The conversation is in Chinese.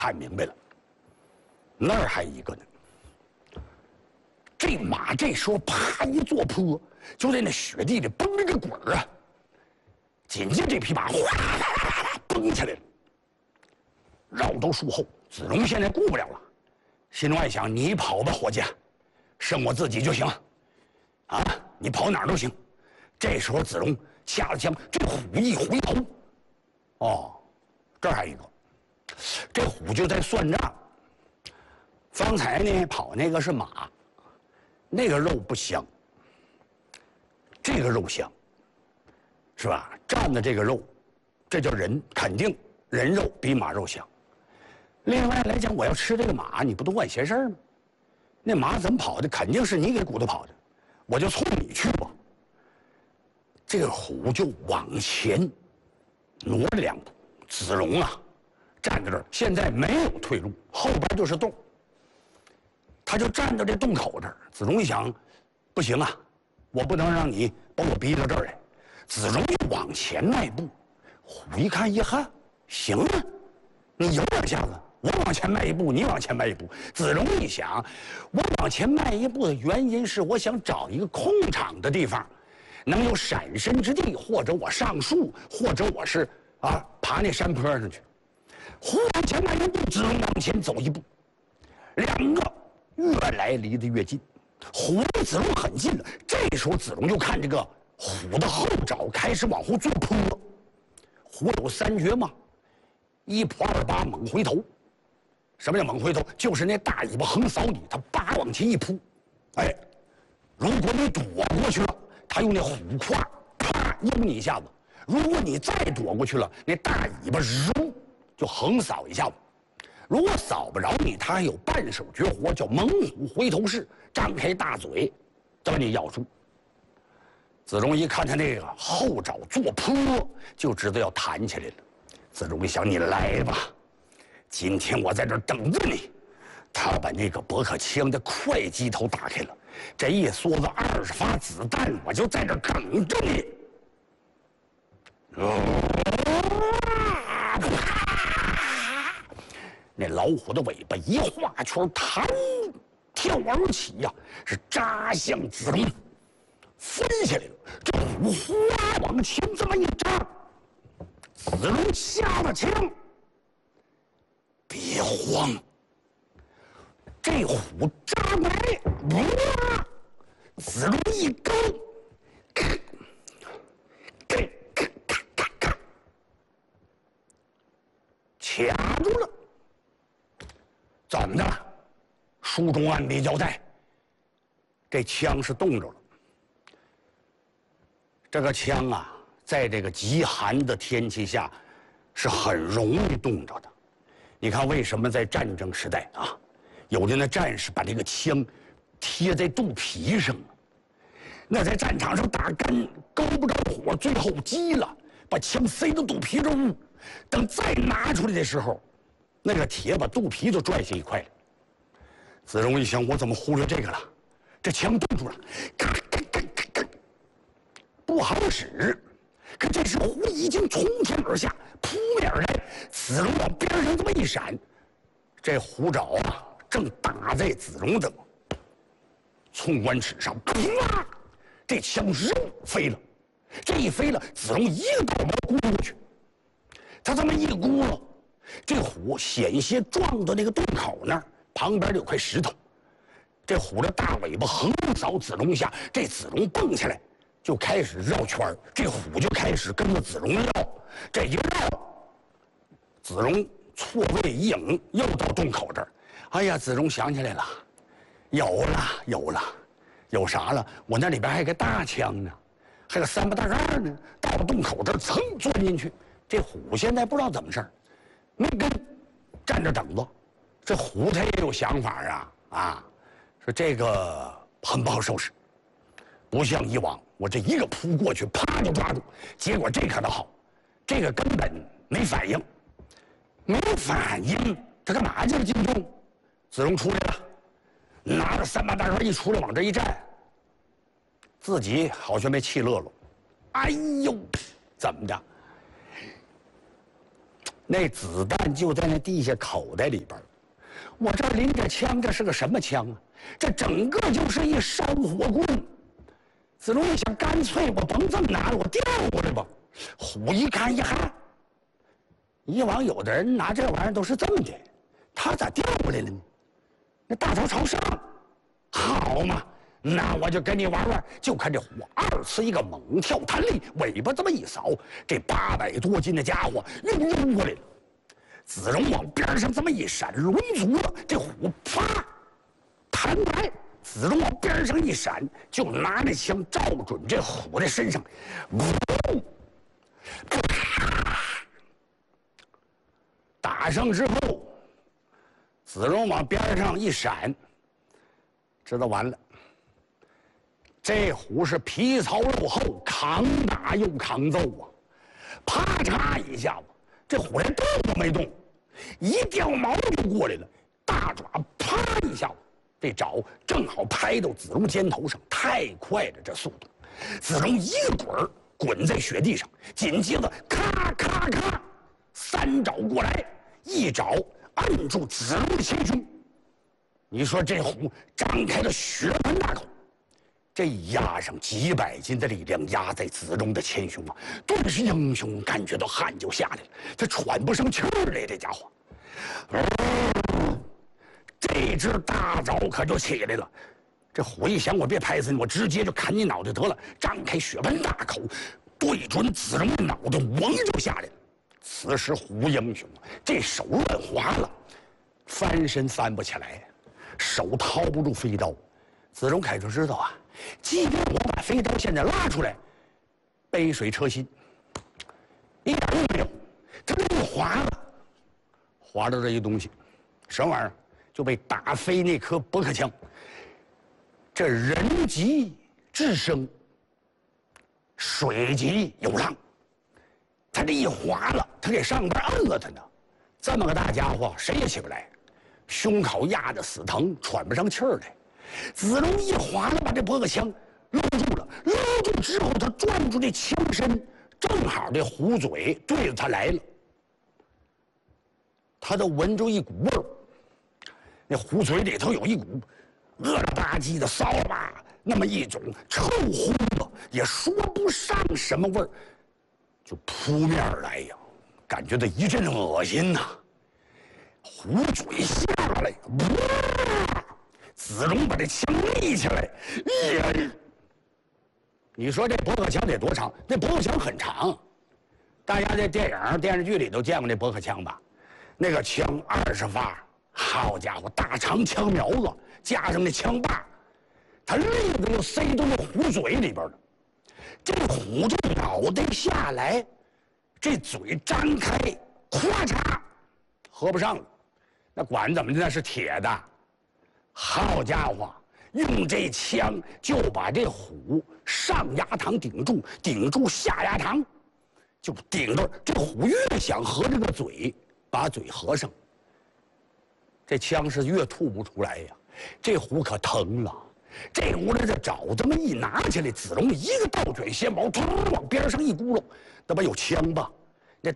看明白了，那儿还一个呢。这马这时候啪一坐坡，就在那雪地里蹦着个滚儿啊。紧接着这匹马哗啦啦啦啦蹦起来了，绕到树后。子龙现在顾不了了，心中暗想：你跑吧，伙计，剩我自己就行。啊，你跑哪儿都行。这时候子龙下了枪，这虎一回头，哦，这儿还一个。这虎就在算账。方才呢跑那个是马。那个肉不香，这个肉香，是吧？蘸的这个肉，这叫人，肯定人肉比马肉香。另外来讲，我要吃这个马，你不多管闲事吗？那马怎么跑的？肯定是你给骨头跑的，我就冲你去吧。这个虎就往前挪了2步，子龙啊，站在这儿，现在没有退路，后边就是洞。他就站到这洞口这儿，子龙一想，不行啊，我不能让你把我逼到这儿来。子龙就往前迈步，虎一看一看，行啊，你有2下子，我往前迈一步，你往前迈一步。子龙一想，我往前迈一步的原因是我想找一个空场的地方，能有闪身之地，或者我上树，或者我是爬那山坡上去。虎往前迈一步，子龙往前走一步，2个。越来离得越近，虎离子龙很近了。这时候子龙就看这个虎的后爪开始往后做坡。虎有3绝嘛，1扑2扒猛回头。什么叫猛回头？就是那大尾巴横扫你，它叭往前一扑。哎，如果你躲过去了，它用那虎胯啪悠你一下子；如果你再躲过去了，那大尾巴揉就横扫一下子。如果扫不着你，它还有半手绝活，叫猛虎回头式，张开大嘴，再把你咬住。子龙一看他那个后爪做坡，就知道要弹起来了。子龙一想，你来吧，今天我在这儿等着你。他把那个驳壳枪的快机头打开了，这一梭子20发子弹，我就在这儿等着你。那老虎的尾巴一画圈，弹跳而起呀，是扎向子龙，飞下来了。这虎哗往前这么一扎，子龙下了枪，别慌。这虎扎过来，哇！子龙一勾，咔卡住了。怎么的？书中暗笔交代，这枪是冻着了。这个枪啊，在这个极寒的天气下，是很容易冻着的。你看，为什么在战争时代啊，有的那战士把这个枪贴在肚皮上，那在战场上打干勾不着火，最后急了，把枪塞到肚皮中，等再拿出来的时候，那个铁把肚皮都拽下一块了。子龙一想，我怎么忽略这个了？这枪冻住了，咔咔咔咔咔，不好使。可这时虎已经从天而下，扑面而来。子龙往边上这么一闪，这虎爪啊，正打在子龙的冲关齿上，啪！这枪肉飞了。这一飞了，子龙一个倒毛咕过去。他这么一咕噜，这虎险些撞到那个洞口那儿，旁边有块石头。这虎的大尾巴横扫子龙一下，这子龙蹦起来就开始绕圈儿，这虎就开始跟着子龙绕。这一绕，子龙错位一影，又到洞口这儿。哎呀，子龙想起来了，有啥了？我那里边还有个大枪呢，还有3把大盖呢。到洞口这儿，噌钻进去。这虎现在不知道怎么事儿，没跟，站着等着。这虎他也有想法啊，说这个很不好收拾，不像以往，我这一个扑过去，啪就抓住。结果这可倒好，这个根本没反应，他干嘛去了？进洞，子龙出来了，拿着3把大盖一出来，往这一站，自己好像被气乐了。哎呦，怎么的？ 那子弹就在那地下口袋里边。我这拎着枪，这是个什么枪啊？这整个就是一烧火棍。子龙一想，干脆我甭这么拿了，我调过来吧。虎一看一哈，以往有的人拿这玩意儿都是这么的，他咋调过来了呢？那大头朝上，好嘛，那我就跟你玩玩。就看这虎二次一个猛跳弹力，尾巴这么一扫，这800多斤的家伙又扔过来了。子龙往边上这么一闪，抡足了，这虎啪弹来。子龙往边上一闪，就拿那枪照准这虎的身上，打上之后，子龙往边上一闪，知道完了。这虎是皮糙肉厚，扛打又扛揍啊！啪嚓一下子，这虎连动都没动，一掉毛就过来了，大爪啪一下子。这爪正好拍到子龙肩头上，太快了，这速度！子龙一个滚滚在雪地上，紧接着咔咔咔3爪过来，一爪按住子龙的前胸。你说这虎张开了血盆大口，这压上几百斤的力量压在子龙的前胸啊！顿时英雄感觉到汗就下来了，他喘不上气儿来，这家伙。这只大爪可就起来了，这虎一想，我别拍死你，我直接就砍你脑袋得了。张开血盆大口，对准子龙的脑袋，嗡就下来了。此时虎英雄这手乱滑了，翻身翻不起来，手掏不住飞刀。子龙凯就知道啊，即便我把飞刀现在拉出来，杯水车薪，一点用没有。他这一滑了，滑到这一东西，什么玩意儿？就被打飞那颗驳壳枪。这人急智生，水急有浪。他这一滑了，他给上边摁了他呢。这么个大家伙，谁也起不来，胸口压得死疼，喘不上气儿来。子龙一滑了，把这驳壳枪搂住了，搂住之后，他转住这枪身，正好这虎嘴对着他来了。他都闻着一股味儿。那虎嘴里头有一股恶了吧唧的骚了吧，那么一种臭烘的，也说不上什么味儿，就扑面而来呀，感觉到一阵恶心呐。虎嘴下来，子龙把这枪立起来，你说这驳壳枪得多长？那驳壳枪很长，大家在电影、电视剧里都见过那驳壳枪吧？那个枪20发。好家伙，大长枪苗子加上那枪把，他立子就塞到那虎嘴里边了。这虎这脑袋下来，这嘴张开，咵嚓，合不上了。那管怎么的，那是铁的。好家伙，用这枪就把这虎上牙膛顶住，顶住下牙膛，就顶着。这虎越想合这个嘴，把嘴合上。这枪是越吐不出来呀，这虎可疼了。这屋来这爪这么一拿起来，子龙一个倒卷先毛，突往边上一咕噜，那不有枪吧？